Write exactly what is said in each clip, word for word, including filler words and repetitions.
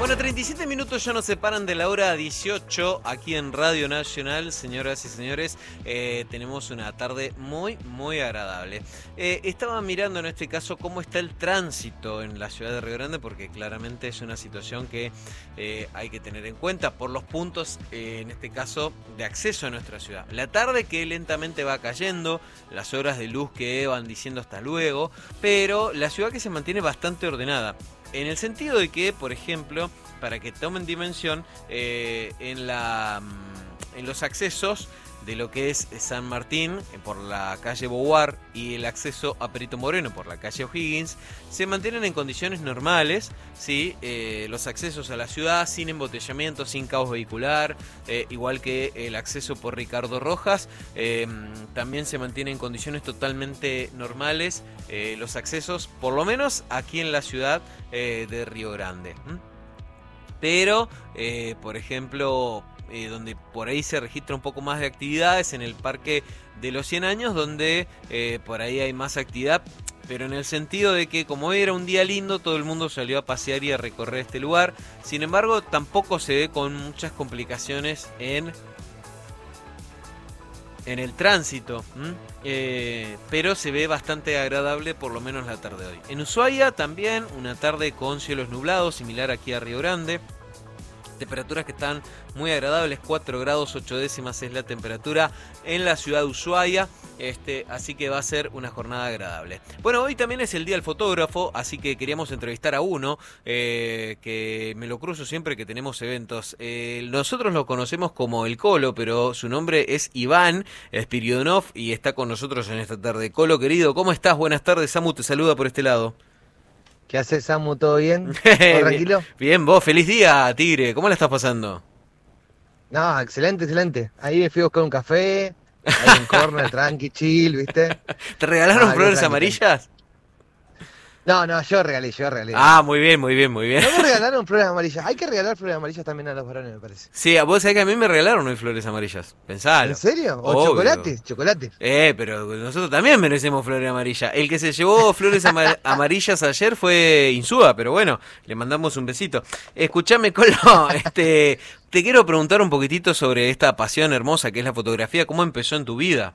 Bueno, treinta y siete minutos ya nos separan de la hora dieciocho aquí en Radio Nacional. Señoras y señores, eh, tenemos una tarde muy, muy agradable. Eh, estaba mirando en este caso cómo está el tránsito en la ciudad de Río Grande, porque claramente es una situación que eh, hay que tener en cuenta por los puntos, eh, en este caso, de acceso a nuestra ciudad. La tarde que lentamente va cayendo, las horas de luz que van diciendo hasta luego, pero la ciudad que se mantiene bastante ordenada. En el sentido de que, por ejemplo, para que tomen dimensión, eh, en, la, en los accesos de lo que es San Martín, por la calle Beauvoir, y el acceso a Perito Moreno por la calle O'Higgins, se mantienen en condiciones normales, ¿sí? Eh, los accesos a la ciudad sin embotellamiento, sin caos vehicular, eh, igual que el acceso por Ricardo Rojas, eh, también se mantienen en condiciones totalmente normales eh, los accesos, por lo menos aquí en la ciudad eh, de Río Grande. ¿Mm? Pero, eh, por ejemplo, eh, donde por ahí se registra un poco más de actividades en el Parque de los cien años, donde eh, por ahí hay más actividad, pero en el sentido de que como hoy era un día lindo, todo el mundo salió a pasear y a recorrer este lugar. Sin embargo, tampoco se ve con muchas complicaciones en, en el tránsito, eh, pero se ve bastante agradable, por lo menos la tarde de hoy. En Ushuaia también, una tarde con cielos nublados, similar aquí a Río Grande. Temperaturas que están muy agradables, cuatro grados ocho décimas es la temperatura en la ciudad de Ushuaia, este, así que va a ser una jornada agradable. Bueno, hoy también es el Día del Fotógrafo, así que queríamos entrevistar a uno, eh, que me lo cruzo siempre que tenemos eventos. Eh, nosotros lo conocemos como El Colo, pero su nombre es Iván Spiridonov y está con nosotros en esta tarde. Colo, querido, ¿cómo estás? Buenas tardes, Samu te saluda por este lado. ¿Qué haces, Samu? ¿Todo bien? ¿Todo tranquilo? Bien, bien, vos, feliz día, Tigre. ¿Cómo la estás pasando? No, excelente, excelente. Ahí me fui a buscar un café, ahí en corner, tranqui, chill, ¿viste? ¿Te regalaron Ah, flores tranqui, amarillas? No, no, yo regalé, yo regalé. Ah, muy bien, muy bien, muy bien. No me regalaron flores amarillas. Hay que regalar flores amarillas también a los varones, me parece. Sí, a vos sabés que a mí me regalaron hoy flores amarillas. Pensalo. ¿En serio? ¿O Obvio. chocolate? Chocolate. Eh, pero nosotros también merecemos flores amarillas. El que se llevó flores ama- amarillas ayer fue Insúa, pero bueno, le mandamos un besito. Escuchame, Colo, este, te quiero preguntar un poquitito sobre esta pasión hermosa que es la fotografía. ¿Cómo empezó en tu vida?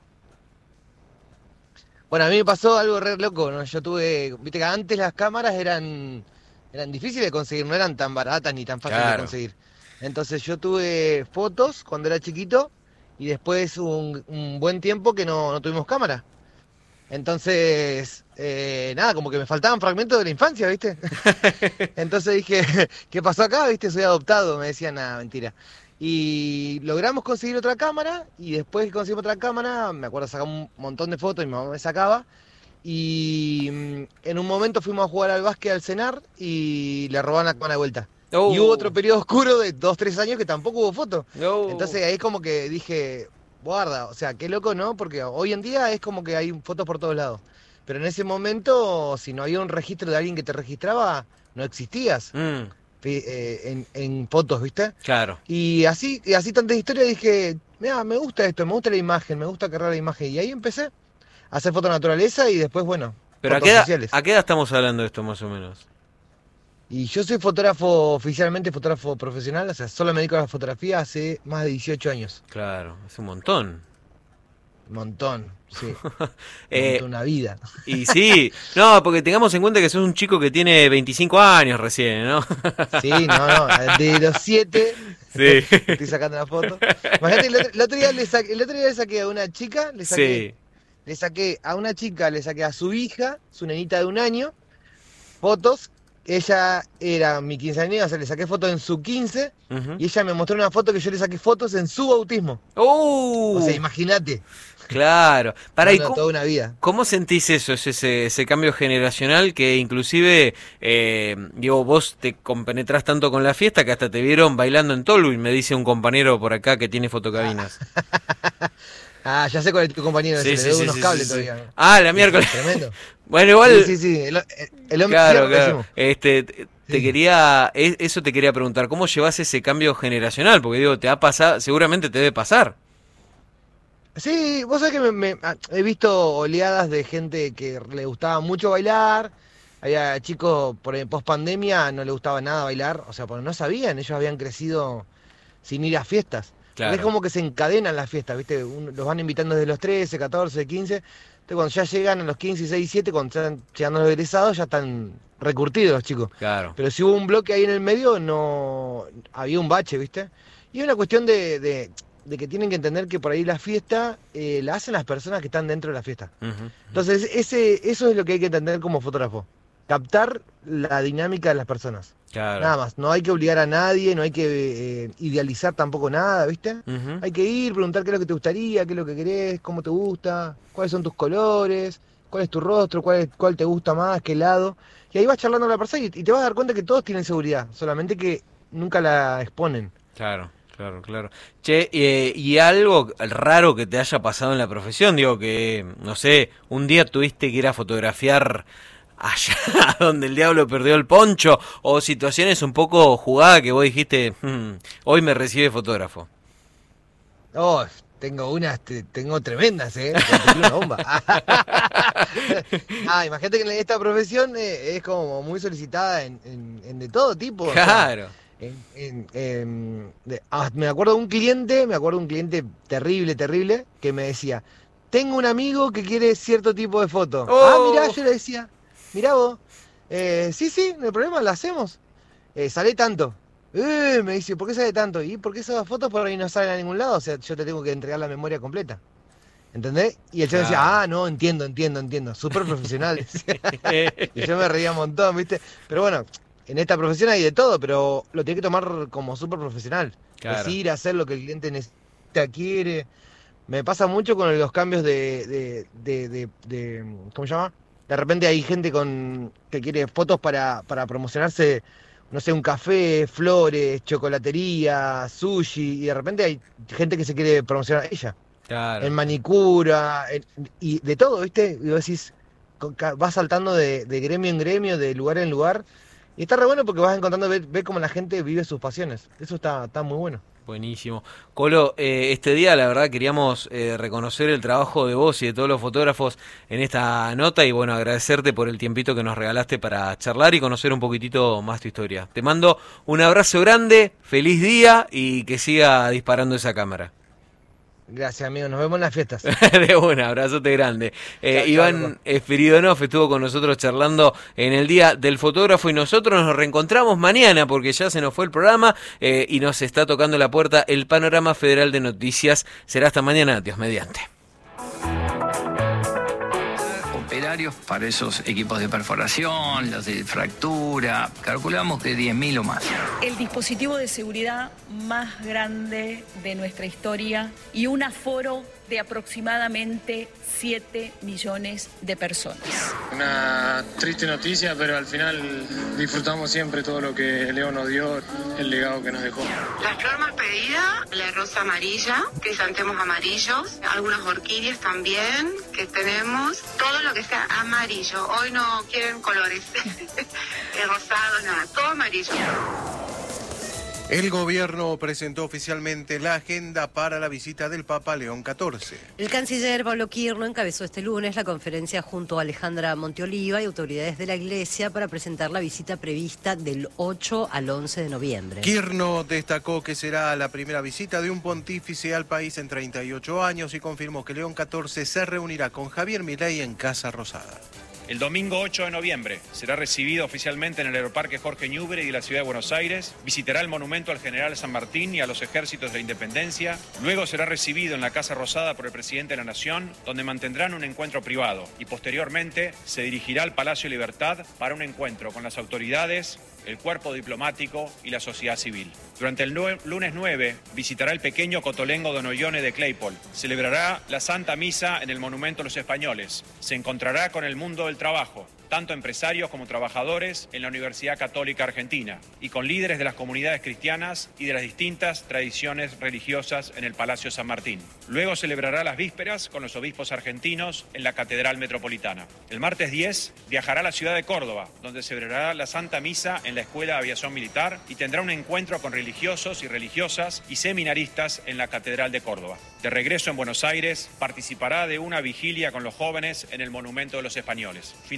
Bueno, a mí me pasó algo re loco, ¿no? Yo tuve, viste que antes las cámaras eran, eran difíciles de conseguir, no eran tan baratas ni tan fáciles Claro. de conseguir. Entonces yo tuve fotos cuando era chiquito y después un, un buen tiempo que no, no tuvimos cámara. Entonces, eh, nada, como que me faltaban fragmentos de la infancia, ¿viste? Entonces dije, ¿qué pasó acá? ¿Viste? Soy adoptado, me decían, nada, mentira. Y logramos conseguir otra cámara y después que conseguimos otra cámara, me acuerdo sacar un montón de fotos y mi mamá me sacaba. Y mm, en un momento fuimos a jugar al básquet al cenar y le robaron la cámara de vuelta. Oh. Y hubo otro periodo oscuro de dos, tres años que tampoco hubo fotos. Oh. Entonces ahí como que dije, guarda, o sea, qué loco, ¿no? Porque hoy en día es como que hay fotos por todos lados. Pero en ese momento, si no había un registro de alguien que te registraba, no existías Mm, eh, en, en fotos, ¿viste? claro. Y así, y así tantas historias dije, mira, me gusta esto, me gusta la imagen, me gusta cargar la imagen. Y ahí empecé a hacer foto naturaleza y después, bueno, Pero ¿a fotos qué, edad, sociales. ¿a qué edad estamos hablando de esto más o menos? Y yo soy fotógrafo, oficialmente fotógrafo profesional, o sea, solo me dedico a la fotografía hace más de dieciocho años. Claro, es un montón. Un montón, sí. eh, Montón, una vida. Y sí, no, porque tengamos en cuenta que sos un chico que tiene veinticinco años recién, ¿no? Sí, no, no, de los siete, Sí. estoy sacando la foto. Imagínate, el otro, el otro día le saqué, el otro día le saqué a una chica, le saqué, Sí. le saqué a una chica, le saqué a su hija, su nenita de un año, fotos. Ella era mi quinceañera, o sea, le saqué fotos en su quince Uh-huh. y ella me mostró una foto que yo le saqué fotos en su bautismo. ¡Uh! O sea, imagínate. Claro. Para, No, ¿y no, cómo, toda una vida. cómo sentís eso, ese, ese, ese cambio generacional que inclusive, eh, digo, vos te compenetrás tanto con la fiesta que hasta te vieron bailando en Tolwyn, me dice un compañero por acá que tiene fotocabinas. Ah, ya sé cuál es tu compañero, Sí, ese, sí, le doy sí, unos sí, cables sí, sí. todavía. Ah, la miércoles. Tremendo. Bueno, igual... Sí, sí, sí, el, el hombre Claro, fierro, claro. decimos. Este, te te Sí. quería, e- eso te quería preguntar, ¿cómo llevas ese cambio generacional? Porque digo, te ha pasado, seguramente te debe pasar. Sí, vos sabés que me, me- ah, he visto oleadas de gente que le gustaba mucho bailar, había chicos por post pandemia, no les gustaba nada bailar, o sea, porque no sabían, ellos habían crecido sin ir a fiestas. Porque es Claro. como que se encadenan las fiestas, ¿viste? Un- los van invitando desde los trece, catorce, quince. Entonces cuando ya llegan a los quince, dieciséis, diecisiete, cuando están llegando los egresados, ya están recurtidos los chicos. Claro. Pero si hubo un bloque ahí en el medio, no había un bache, ¿viste? Y es una cuestión de, de- de que tienen que entender que por ahí la fiesta eh, la hacen las personas que están dentro de la fiesta. Ujú, ujú. Entonces, ese, eso es lo que hay que entender como fotógrafo. Captar la dinámica de las personas. Claro. Nada más. No hay que obligar a nadie, no hay que eh, idealizar tampoco nada, ¿viste? Ujú. Hay que ir, preguntar qué es lo que te gustaría, qué es lo que querés, cómo te gusta, cuáles son tus colores, cuál es tu rostro, cuál, es- cuál te gusta más, qué lado. Y ahí vas charlando con la persona y, y te vas a dar cuenta que todos tienen seguridad, solamente que nunca la exponen. Claro, claro, claro. Che, eh, y algo raro que te haya pasado en la profesión, digo que, no sé, un día tuviste que ir a fotografiar allá donde el diablo perdió el poncho, o situaciones un poco jugadas que vos dijiste, "Hmm, hoy me recibe fotógrafo". Oh, tengo unas, te- tengo tremendas, ¿eh? Te tiré una bomba. Ah, imagínate que en esta profesión eh, es como muy solicitada en, en- en de todo tipo. O sea, Claro. en- en- en- de- ah, me acuerdo de un cliente, me acuerdo de un cliente terrible, terrible, que me decía, tengo un amigo que quiere cierto tipo de foto. Ah, mirá, Oh, yo le decía, mirá vos, eh, sí, sí, no hay problema, la hacemos. Eh, sale tanto. Eh, me dice, ¿por qué sale tanto? Y porque esas fotos por ahí no salen a ningún lado, o sea, yo te tengo que entregar la memoria completa. ¿Entendés? Y el chico claro. decía, ah, no, entiendo, entiendo, entiendo. Súper profesional. decía. Y yo me reía un montón, ¿viste? Pero bueno, en esta profesión hay de todo, pero lo tiene que tomar como súper profesional. Claro. Decir, hacer lo que el cliente necesita, quiere. Me pasa mucho con los cambios de, de, de, de- de- ¿cómo se llama? De repente hay gente con que quiere fotos para, para promocionarse, no sé, un café, flores, chocolatería, sushi, y de repente hay gente que se quiere promocionar ella Claro. en manicura, en- y de todo, ¿viste? Y vos decís, con ca- vas saltando de, de gremio en gremio, de lugar en lugar, y está re bueno porque vas encontrando, ver, ver cómo la gente vive sus pasiones. Eso está, está muy bueno. Buenísimo. Colo, eh, este día la verdad queríamos eh, reconocer el trabajo de vos y de todos los fotógrafos en esta nota y bueno, agradecerte por el tiempito que nos regalaste para charlar y conocer un poquitito más tu historia. Te mando un abrazo grande, feliz día y que siga disparando esa cámara. Gracias, amigo. Nos vemos en las fiestas. De un abrazote grande. Eh, Chao, chao, Iván loco. Espiridonoff estuvo con nosotros charlando en el Día del Fotógrafo y nosotros nos reencontramos mañana porque ya se nos fue el programa eh, y nos está tocando la puerta el Panorama Federal de Noticias. Será hasta mañana, Dios mediante. Operarios para esos equipos de perforación, los de fractura, calculamos que diez mil o más. El dispositivo de seguridad más grande de nuestra historia y un aforo de aproximadamente siete millones de personas. Una triste noticia, pero al final disfrutamos siempre todo lo que Leo nos dio, el legado que nos dejó. La flor más pedida, la rosa amarilla, crisantemos amarillos, algunas orquídeas también que tenemos, todo lo que sea amarillo. Hoy no quieren colores, rosados, nada, todo amarillo. El gobierno presentó oficialmente la agenda para la visita del Papa León catorce. El canciller Pablo Quirno encabezó este lunes la conferencia junto a Alejandra Monteoliva y autoridades de la Iglesia para presentar la visita prevista del ocho al once de noviembre. Quirno destacó que será la primera visita de un pontífice al país en treinta y ocho años y confirmó que León catorce se reunirá con Javier Milei en Casa Rosada. El domingo ocho de noviembre será recibido oficialmente en el Aeroparque Jorge Newbery de la Ciudad de Buenos Aires, visitará el monumento al general San Martín y a los ejércitos de la independencia, luego será recibido en la Casa Rosada por el presidente de la Nación, donde mantendrán un encuentro privado y posteriormente se dirigirá al Palacio Libertad para un encuentro con las autoridades, el cuerpo diplomático y la sociedad civil. Durante el nue- lunes nueve visitará el pequeño Cotolengo Don Ollone de Claypole, celebrará la Santa Misa en el Monumento a los Españoles, se encontrará con el mundo del trabajo, tanto empresarios como trabajadores en la Universidad Católica Argentina y con líderes de las comunidades cristianas y de las distintas tradiciones religiosas en el Palacio San Martín. Luego celebrará las vísperas con los obispos argentinos en la Catedral Metropolitana. El martes diez viajará a la ciudad de Córdoba, donde celebrará la Santa Misa en la Escuela de Aviación Militar y tendrá un encuentro con religiosos y religiosas y seminaristas en la Catedral de Córdoba. De regreso en Buenos Aires, participará de una vigilia con los jóvenes en el Monumento de los Españoles. Finalmente,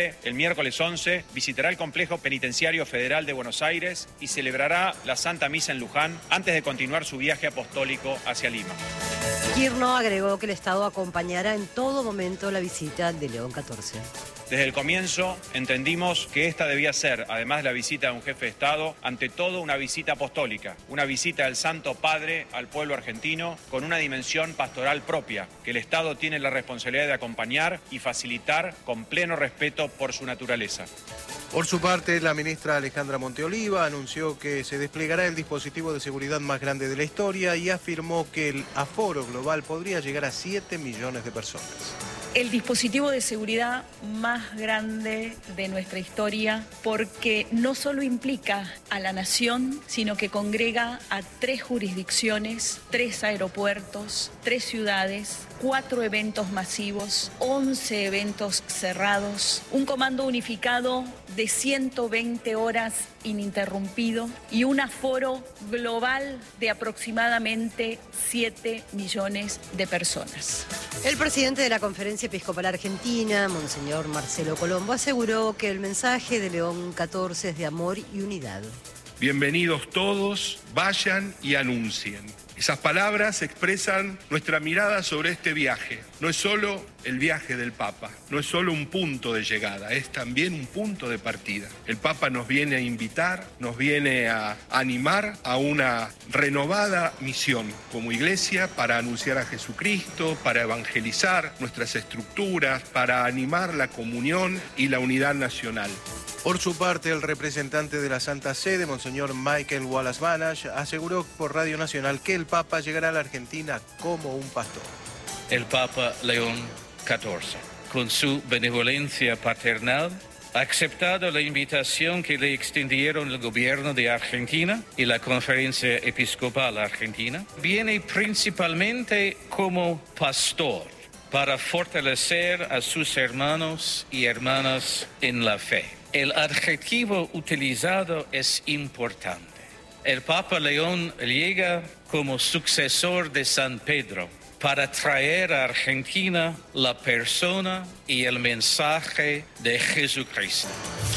noviembre, el miércoles once, visitará el Complejo Penitenciario Federal de Buenos Aires y celebrará la Santa Misa en Luján antes de continuar su viaje apostólico hacia Lima. Kirchner agregó que el Estado acompañará en todo momento la visita de León catorce. Desde el comienzo entendimos que esta debía ser, además de la visita de un jefe de Estado, ante todo una visita apostólica, una visita del Santo Padre al pueblo argentino con una dimensión pastoral propia, que el Estado tiene la responsabilidad de acompañar y facilitar con pleno respeto por su naturaleza. Por su parte, la ministra Alejandra Monteoliva anunció que se desplegará el dispositivo de seguridad más grande de la historia y afirmó que el aforo global podría llegar a siete millones de personas. El dispositivo de seguridad más grande de nuestra historia porque no solo implica a la nación, sino que congrega a tres jurisdicciones, tres aeropuertos, tres ciudades, cuatro eventos masivos, once eventos cerrados, un comando unificado de ciento veinte horas ininterrumpido y un aforo global de aproximadamente siete millones de personas. El presidente de la Conferencia Episcopal Argentina, Monseñor Marcelo Colombo, aseguró que el mensaje de León catorce es de amor y unidad. Bienvenidos todos, vayan y anuncien. Esas palabras expresan nuestra mirada sobre este viaje. No es solo el viaje del Papa, no es solo un punto de llegada, es también un punto de partida. El Papa nos viene a invitar, nos viene a animar a una renovada misión como Iglesia para anunciar a Jesucristo, para evangelizar nuestras estructuras, para animar la comunión y la unidad nacional. Por su parte, el representante de la Santa Sede, Monseñor Michael Wallace-Banach, aseguró por Radio Nacional que el Papa llegará a la Argentina como un pastor. El Papa León catorce, con su benevolencia paternal, ha aceptado la invitación que le extendieron el gobierno de Argentina y la Conferencia Episcopal Argentina. Viene principalmente como pastor para fortalecer a sus hermanos y hermanas en la fe. El adjetivo utilizado es importante. El Papa León llega como sucesor de San Pedro para traer a Argentina la persona y el mensaje de Jesucristo.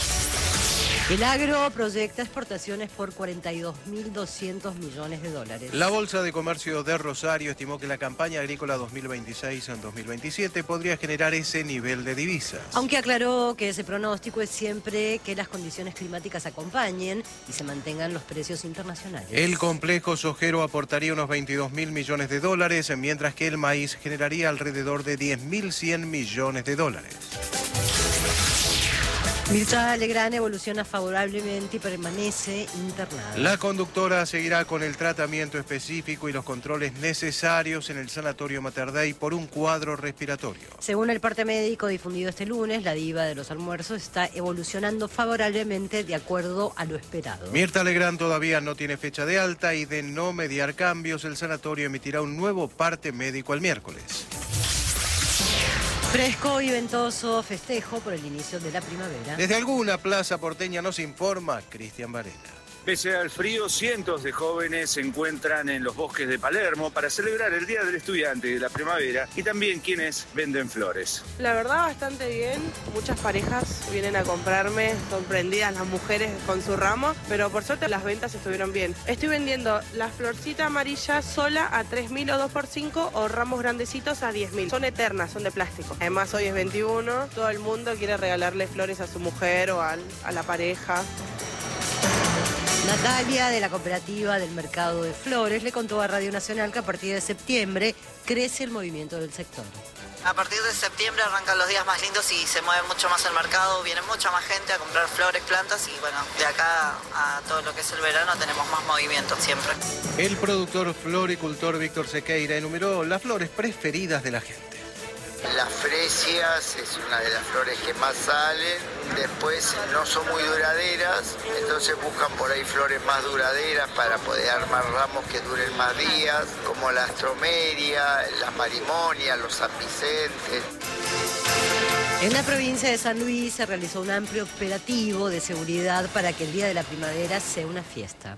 El agro proyecta exportaciones por cuarenta y dos mil doscientos millones de dólares. La Bolsa de Comercio de Rosario estimó que la campaña agrícola dos mil veintiséis en dos mil veintisiete podría generar ese nivel de divisas. Aunque aclaró que ese pronóstico es siempre que las condiciones climáticas acompañen y se mantengan los precios internacionales. El complejo sojero aportaría unos veintidós mil millones de dólares, mientras que el maíz generaría alrededor de diez mil cien millones de dólares. Mirta Legrand evoluciona favorablemente y permanece internada. La conductora seguirá con el tratamiento específico y los controles necesarios en el Sanatorio Mater Dei por un cuadro respiratorio. Según el parte médico difundido este lunes, la diva de los almuerzos está evolucionando favorablemente de acuerdo a lo esperado. Mirta Legrand todavía no tiene fecha de alta y de no mediar cambios, el sanatorio emitirá un nuevo parte médico el miércoles. Fresco y ventoso festejo por el inicio de la primavera. Desde alguna plaza porteña nos informa Cristian Varela. Pese al frío, cientos de jóvenes se encuentran en los bosques de Palermo para celebrar el Día del Estudiante y de la primavera y también quienes venden flores. La verdad, bastante bien. Muchas parejas vienen a comprarme, sorprendidas las mujeres con su ramo, pero por suerte las ventas estuvieron bien. Estoy vendiendo la florcita amarilla sola a tres mil o dos por cinco o ramos grandecitos a diez mil. Son eternas, son de plástico. Además, hoy es veintiuno, todo el mundo quiere regalarle flores a su mujer o a, a la pareja. Natalia, de la Cooperativa del Mercado de Flores, le contó a Radio Nacional que a partir de septiembre crece el movimiento del sector. A partir de septiembre arrancan los días más lindos y se mueve mucho más el mercado, viene mucha más gente a comprar flores, plantas y bueno, de acá a todo lo que es el verano tenemos más movimiento siempre. El productor floricultor Víctor Sequeira enumeró las flores preferidas de la gente. Las fresias es una de las flores que más salen, después no son muy duraderas, entonces buscan por ahí flores más duraderas para poder armar ramos que duren más días, como la astromeria, las marimonias, los San Vicente. En la provincia de San Luis se realizó un amplio operativo de seguridad para que el Día de la Primavera sea una fiesta.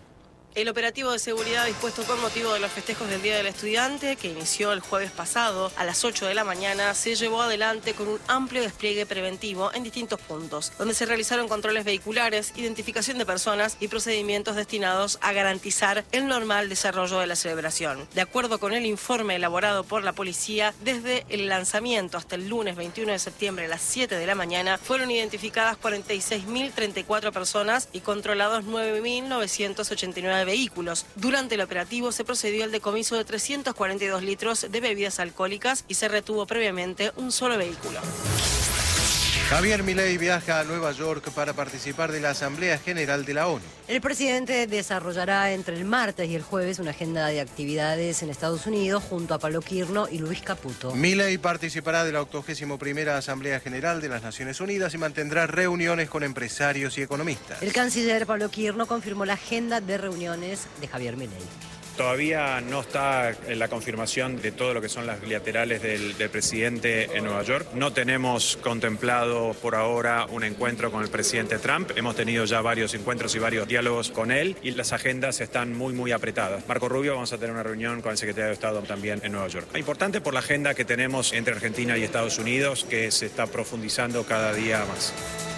El operativo de seguridad dispuesto con motivo de los festejos del Día del Estudiante, que inició el jueves pasado a las ocho de la mañana, se llevó adelante con un amplio despliegue preventivo en distintos puntos, donde se realizaron controles vehiculares, identificación de personas y procedimientos destinados a garantizar el normal desarrollo de la celebración. De acuerdo con el informe elaborado por la policía, desde el lanzamiento hasta el lunes veintiuno de septiembre a las siete de la mañana, fueron identificadas cuarenta y seis mil treinta y cuatro personas y controlados nueve mil novecientos ochenta y nueve vehículos. Durante el operativo se procedió al decomiso de trescientos cuarenta y dos litros de bebidas alcohólicas y se retuvo previamente un solo vehículo. Javier Milei viaja a Nueva York para participar de la Asamblea General de la ONU. El presidente desarrollará entre el martes y el jueves una agenda de actividades en Estados Unidos junto a Pablo Quirno y Luis Caputo. Milei participará de la octogésima primera Asamblea General de las Naciones Unidas y mantendrá reuniones con empresarios y economistas. El canciller Pablo Quirno confirmó la agenda de reuniones de Javier Milei. Todavía no está en la confirmación de todo lo que son las bilaterales del, del presidente en Nueva York. No tenemos contemplado por ahora un encuentro con el presidente Trump. Hemos tenido ya varios encuentros y varios diálogos con él y las agendas están muy, muy apretadas. Marco Rubio, vamos a tener una reunión con el secretario de Estado también en Nueva York. Importante por la agenda que tenemos entre Argentina y Estados Unidos, que se está profundizando cada día más.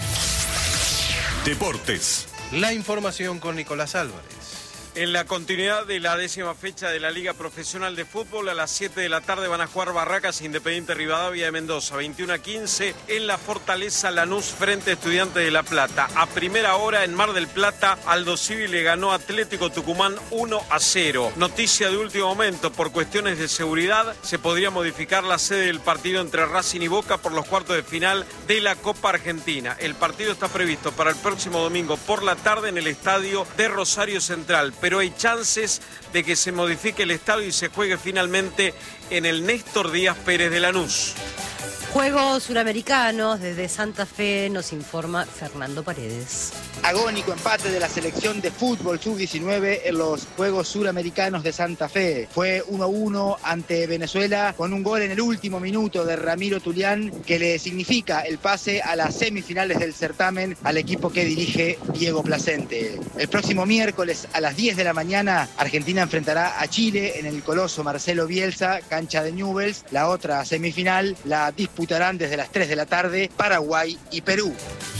Deportes. La información con Nicolás Álvarez. En la continuidad de la décima fecha de la Liga Profesional de Fútbol, a las siete de la tarde van a jugar Barracas Independiente Rivadavia de Mendoza, veintiuno a quince en la Fortaleza Lanús frente a Estudiantes de La Plata. A primera hora en Mar del Plata, Aldo Civi le ganó a Atlético Tucumán uno a cero. Noticia de último momento, por cuestiones de seguridad, se podría modificar la sede del partido entre Racing y Boca por los cuartos de final de la Copa Argentina. El partido está previsto para el próximo domingo por la tarde en el estadio de Rosario Central, pero hay chances de que se modifique el estadio y se juegue finalmente en el Néstor Díaz Pérez de Lanús. Juegos Suramericanos, desde Santa Fe nos informa Fernando Paredes. Agónico empate de la selección de fútbol sub diecinueve en los Juegos Suramericanos de Santa Fe. Fue uno a uno ante Venezuela con un gol en el último minuto de Ramiro Tulián que le significa el pase a las semifinales del certamen al equipo que dirige Diego Placente. El próximo miércoles a las diez de la mañana Argentina enfrentará a Chile en el coloso Marcelo Bielsa, cancha de Newell's. La otra semifinal la disputarán desde las tres de la tarde Paraguay y Perú.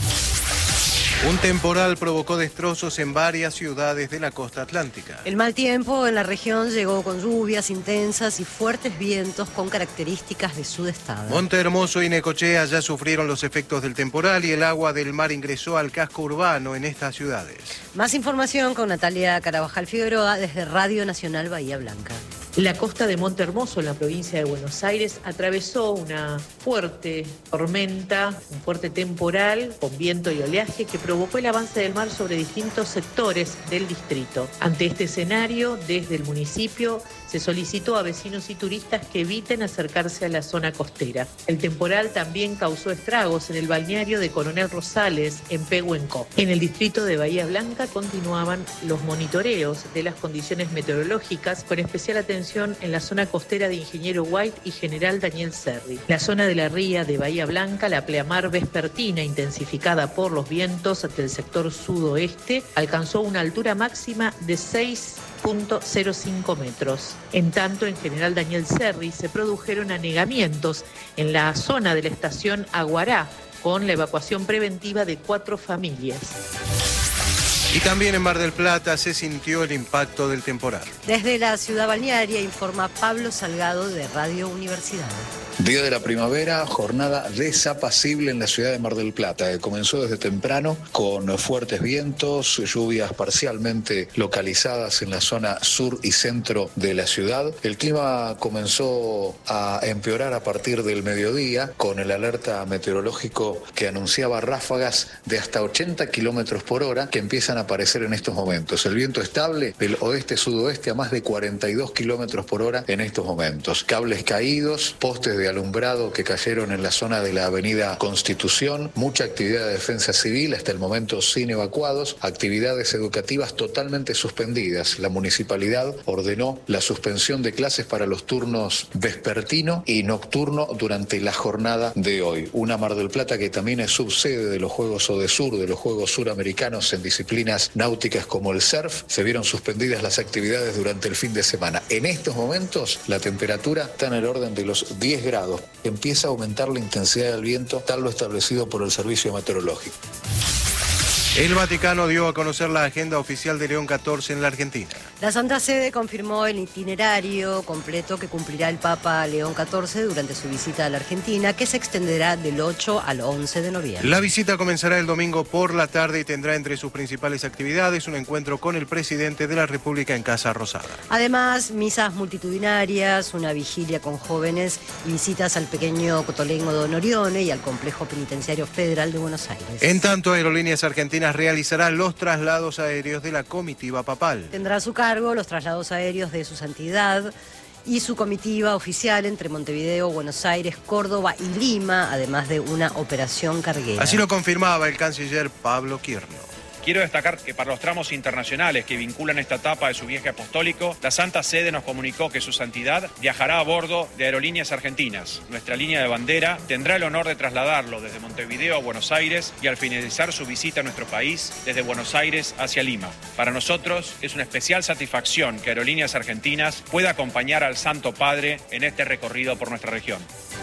Un temporal provocó destrozos en varias ciudades de la costa atlántica. El mal tiempo en la región llegó con lluvias intensas y fuertes vientos con características de sudestada. Montehermoso y Necochea ya sufrieron los efectos del temporal y el agua del mar ingresó al casco urbano en estas ciudades. Más información con Natalia Carabajal Figueroa desde Radio Nacional Bahía Blanca. La costa de Montehermoso, en la provincia de Buenos Aires, atravesó una fuerte tormenta, un fuerte temporal con viento y oleaje que provocó el avance del mar sobre distintos sectores del distrito. Ante este escenario, desde el municipio se solicitó a vecinos y turistas que eviten acercarse a la zona costera. El temporal también causó estragos en el balneario de Coronel Rosales, en Pehuenco. En el distrito de Bahía Blanca continuaban los monitoreos de las condiciones meteorológicas, con especial atención en la zona costera de Ingeniero White y General Daniel Serri. La zona de la ría de Bahía Blanca, la pleamar vespertina intensificada por los vientos del sector sudoeste, alcanzó una altura máxima de seis punto cero cinco metros. En tanto, en General Daniel Serri se produjeron anegamientos en la zona de la estación Aguará, con la evacuación preventiva de cuatro familias. Y también en Mar del Plata se sintió el impacto del temporal. Desde la ciudad balnearia informa Pablo Salgado de Radio Universidad. Día de la primavera, jornada desapacible en la ciudad de Mar del Plata, que comenzó desde temprano con fuertes vientos, lluvias parcialmente localizadas en la zona sur y centro de la ciudad. El clima comenzó a empeorar a partir del mediodía, con el alerta meteorológico que anunciaba ráfagas de hasta ochenta kilómetros por hora que empiezan a aparecer en estos momentos. El viento estable del oeste-sudoeste a más de cuarenta y dos kilómetros por hora en estos momentos. Cables caídos, postes de de alumbrado que cayeron en la zona de la avenida Constitución, mucha actividad de defensa civil, hasta el momento sin evacuados, actividades educativas totalmente suspendidas. La municipalidad ordenó la suspensión de clases para los turnos vespertino y nocturno durante la jornada de hoy. Una Mar del Plata que también es subsede de los Juegos Odesur, de los Juegos Suramericanos en disciplinas náuticas como el surf. Se vieron suspendidas las actividades durante el fin de semana. En estos momentos la temperatura está en el orden de los diez grados. Empieza a aumentar la intensidad del viento, tal lo establecido por el Servicio Meteorológico. El Vaticano dio a conocer la agenda oficial de León catorce en la Argentina. La Santa Sede confirmó el itinerario completo que cumplirá el Papa León catorce durante su visita a la Argentina, que se extenderá del ocho al once de noviembre. La visita comenzará el domingo por la tarde y tendrá entre sus principales actividades un encuentro con el presidente de la República en Casa Rosada. Además, misas multitudinarias, una vigilia con jóvenes y visitas al pequeño Cotolengo Don Orione y al Complejo Penitenciario Federal de Buenos Aires. En tanto, Aerolíneas Argentinas realizará los traslados aéreos de la comitiva papal. Tendrá a su cargo los traslados aéreos de su santidad y su comitiva oficial entre Montevideo, Buenos Aires, Córdoba y Lima, además de una operación carguera. Así lo confirmaba el canciller Pablo Quirno. Quiero destacar que para los tramos internacionales que vinculan esta etapa de su viaje apostólico, la Santa Sede nos comunicó que su santidad viajará a bordo de Aerolíneas Argentinas. Nuestra línea de bandera tendrá el honor de trasladarlo desde Montevideo a Buenos Aires y al finalizar su visita a nuestro país, desde Buenos Aires hacia Lima. Para nosotros es una especial satisfacción que Aerolíneas Argentinas pueda acompañar al Santo Padre en este recorrido por nuestra región.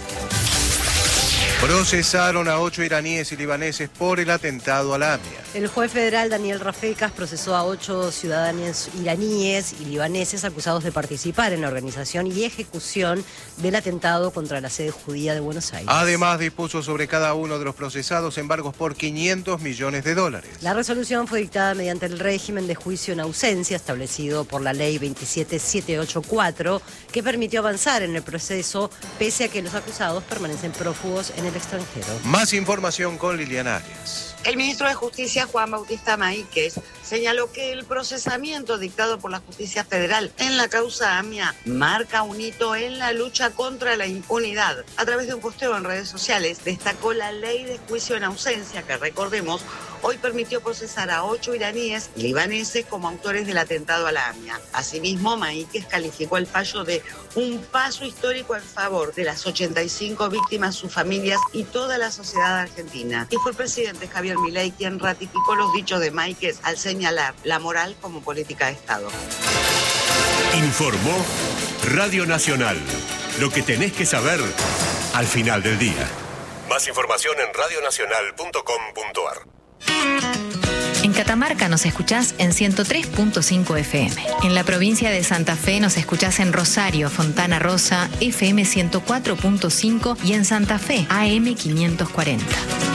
Procesaron a ocho iraníes y libaneses por el atentado a la AMIA. El juez federal Daniel Rafecas procesó a ocho ciudadanos iraníes y libaneses acusados de participar en la organización y ejecución del atentado contra la sede judía de Buenos Aires. Además, dispuso sobre cada uno de los procesados embargos por quinientos millones de dólares. La resolución fue dictada mediante el régimen de juicio en ausencia establecido por la ley veintisiete mil setecientos ochenta y cuatro, que permitió avanzar en el proceso pese a que los acusados permanecen prófugos en el extranjero. Más información con Liliana Arias. El ministro de Justicia, Juan Bautista Maíquez, señaló que el procesamiento dictado por la Justicia Federal en la causa AMIA marca un hito en la lucha contra la impunidad. A través de un posteo en redes sociales, destacó la ley de juicio en ausencia, que recordemos, hoy permitió procesar a ocho iraníes y libaneses como autores del atentado a la AMIA. Asimismo, Maíquez calificó el fallo de un paso histórico en favor de las ochenta y cinco víctimas, sus familias y toda la sociedad argentina. Y fue el presidente Javier Milei quien ratificó los dichos de Maíquez al señalar la moral como política de Estado. Informó Radio Nacional. Lo que tenés que saber al final del día. Más información en radio nacional punto com punto a r. En Catamarca nos escuchás en ciento tres punto cinco F M. En la provincia de Santa Fe nos escuchás en Rosario, Fontana Rosa, F M ciento cuatro punto cinco y en Santa Fe, A M quinientos cuarenta.